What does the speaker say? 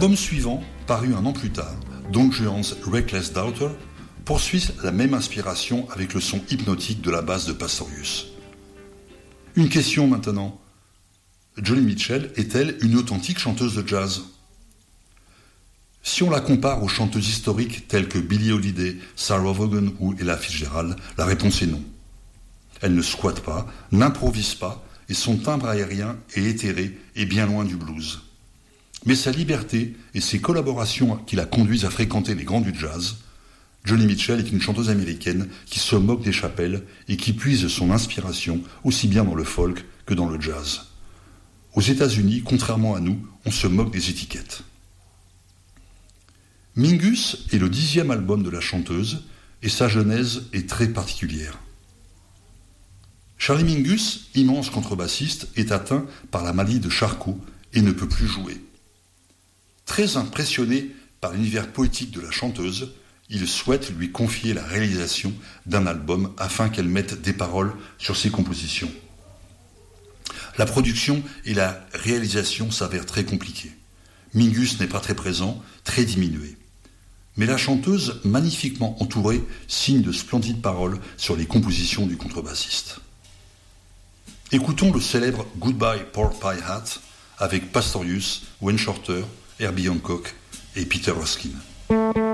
L'album suivant, paru un an plus tard, Don Juan's Reckless Daughter, poursuit la même inspiration avec le son hypnotique de la basse de Pastorius. Une question maintenant. Joni Mitchell est-elle une authentique chanteuse de jazz ? Si on la compare aux chanteuses historiques telles que Billie Holiday, Sarah Vaughan ou Ella Fitzgerald, la réponse est non. Elle ne squatte pas, n'improvise pas, et son timbre aérien et éthéré est bien loin du blues. Mais sa liberté et ses collaborations qui la conduisent à fréquenter les grands du jazz, Joni Mitchell est une chanteuse américaine qui se moque des chapelles et qui puise son inspiration aussi bien dans le folk que dans le jazz. Aux États-Unis, contrairement à nous, on se moque des étiquettes. Mingus est le 10e album de la chanteuse et sa genèse est très particulière. Charlie Mingus, immense contrebassiste, est atteint par la maladie de Charcot et ne peut plus jouer. Très impressionné par l'univers poétique de la chanteuse, il souhaite lui confier la réalisation d'un album afin qu'elle mette des paroles sur ses compositions. La production et la réalisation s'avèrent très compliquées. Mingus n'est pas très présent, très diminué. Mais la chanteuse, magnifiquement entourée, signe de splendides paroles sur les compositions du contrebassiste. Écoutons le célèbre Goodbye Pork Pie Hat avec Pastorius, Wayne Shorter, Herbie Hancock et Peter Erskine.